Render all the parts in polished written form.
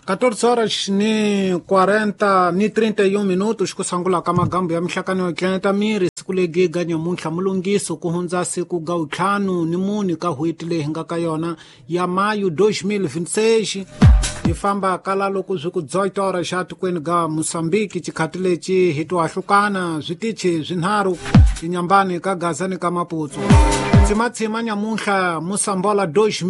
14 horas ni 40 ni 31 minutos kusangula ka magambo ya mhlakano wa Clinton Miri siku legi ganya munhla mulungiso kuhunza siku ga utlhanu ni muni ka huitile hinga ka yona ya mayu 2026 ifamba kalalo kuzuku 18 horas xatu kweni ga Mosambiki chikhatile chi hitu ahlukana zwitichi zwinharu inyambani ka gazani ka Maputo tsimatsima nyamunhla Musambola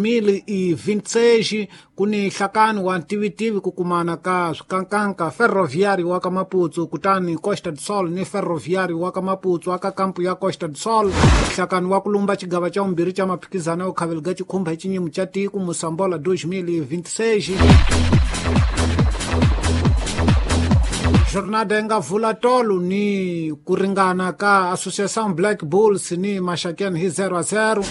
2026 kuni hlakani wa ntivitivi kukumana ka swikankanka ferroviário wa ka Maputo kutani Costa do Sol ni ferroviário wa ka Maputo aka kampu ya Costa do Sol hlakani wa kulumba chigava cha umbiri cha maphikizano yo khavelga chikhumba ichinyimu cha tiku Musambola 2026 jornada enga vula tolu ni kuringana ka Associação Black Bulls ni Mashakeni hi 0-0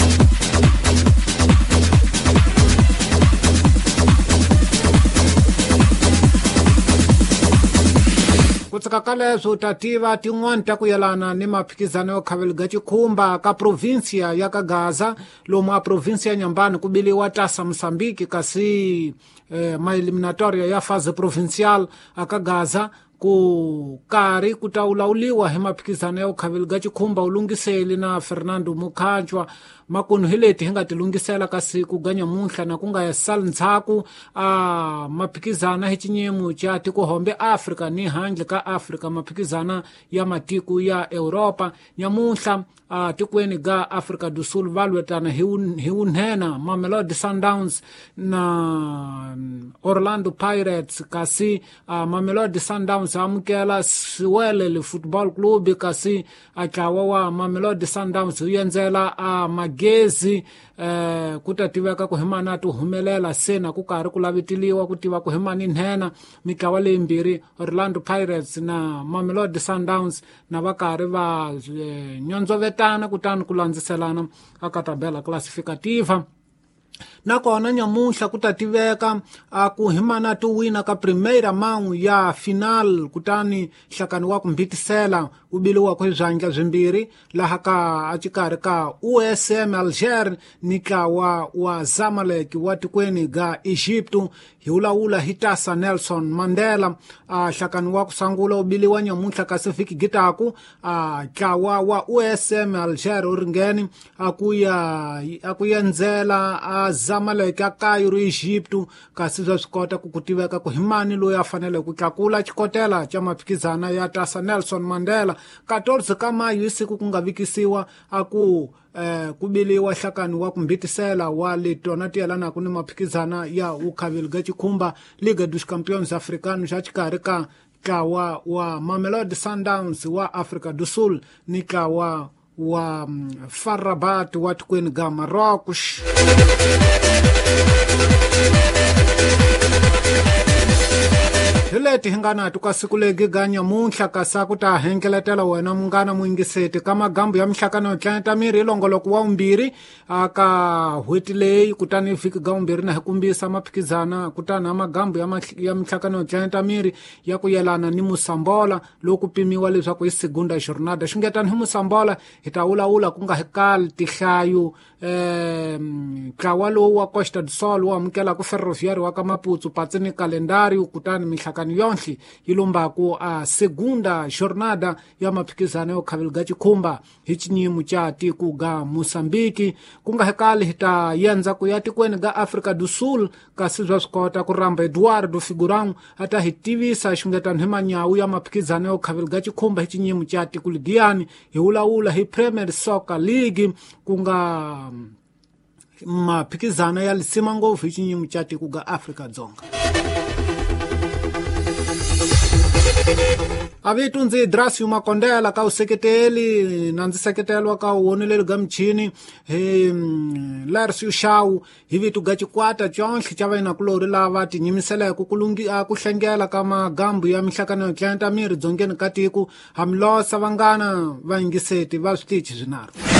kutsakakalezo utativa tin'wani ta ku yelana ni maphikizano yo khavelga chikhumba ka provinsia ya ka Gaza lomu a provinsia ya Nyambani kubiliwa tasa Mosambiki kasi maeliminatoria ya fase provincial aka Gaza ku kari kutaulauliwa hi maphikizano ya ukhavelga chikhumba ulungiseli na Fernando Mukhanjwa makunu hileti hinga tilungisela kasi kuganya munhla na kunga ya sal ntsaku maphikizana hi chinyemu cha tiko hombe Africa ni handle ka Africa maphikizana ya matiku ya Europa nyamunhla tikweni ga Africa do Sul valwetana hi unhena Mamelodi Sundowns na Orlando Pirates kasi Mamelodi Sundowns amukela Siwelele Football Club kasi achawa wa Mamelodi Sundowns uyenzela magezi kutativeka kuhimana tuhumelela sena kukari kulavitiliwa kutiva kuhimani nhena mikawa leimbiri Orlando Pirates na Mamelodi Sundowns na vakari va nyonzovetana kutani kulandziselana akatabela classificativa nakona nyamunhla kutativeka kuhimana tuwina ka primeira mão ya final kutani hlakani wa kumbitisela ubiliwa ku zwandla zwimbiri laha ka achikari ka USM Alger nika wa Zamalek wa tikweni ga Egyptu hiulaula hitasa Nelson Mandela hlakani wa kusangula ubiliwa nyamunhla ka Sifiki Gitaku kawa wa USM Alger uringeni akuyenzela Zamalek akayiru Egyptu kasi za swikota kukutiveka kuhimani loyi afanele kutlakula chikotela cha maphikizana ya tasa Nelson Mandela 14 ka Mayu isiku kungavikisiwa kubiliwa hlakani wa kumbitisela wa litonatiyela na kuni maphikizana ya ukhavelga chikhumba Liga dos Campeões Africanos ya chikari ka wa Mamelodi Sundowns wa Africa do Sul ni wa FAR Rabat wa tikweni ga Marrocos hileti hingana tukasikulegi ganya munhla kasa kuta hengeletela wena mungana muingiseti kama gambo ya mhlakano ya Clinton Miri ilongoloko wa umbiri aka huitilei kutani viki ga umbiri na hikumbisa maphikizana kutani amagambo ya mhlakano ya Clinton Miri ya kuyelana ni Musambola lokupimiwa leswaku isigunda jornada xingetani hi Musambola hitaulaula kunga hikali tihlayu kawa lowu wa Costa do Sol wa amukela ku ferroviário wa ka Maputo patsini kalendário kutani mihlakani yonhle yilumbaku segunda jornada ya maphikizano yo khavelga chikhumba hi chinyimu cha tiku ga Mosambiki kunga hekali hita yenza ku ya tikweni ga Africa do Sul kasi zwa swikota kuramba Eduardo Figurão hata hitivisa xingetani hi manyawu ya maphikizano yo khavelga chikhumba hi chinyimu cha tiku ligiyani hi ulaula hi Premier Soccer League kunga maphikizano ya lisima ngopfu hi chinyimu cha tiku ga Africa Dzonga avitu ndzi Drasio Makondela ka useketeli na ndzi seketelwa ka uwoneleli ga mchini hi Larcio Shau hi vitu ga chikwata chonhle cha vaina kulori lava tinyimiseleku kuhlengela ka magambo ya mihlakano ya Clinton Miri dzongeni ka tiku hamlosa vangana vaingiseti va switichi zwinharhu